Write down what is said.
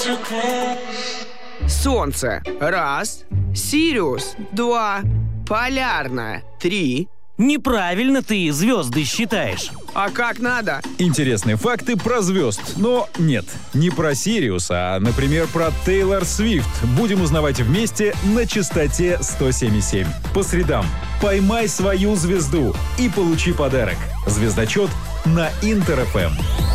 Солнце – 1, Сириус – 2, Полярная – 3. Неправильно ты звезды считаешь. А как надо? Интересные факты про звезд. Но нет, не про Сириуса, а, например, про Тейлор Свифт. Будем узнавать вместе на частоте 107,7. По средам поймай свою звезду и получи подарок. Звездочет на Интер ФМ.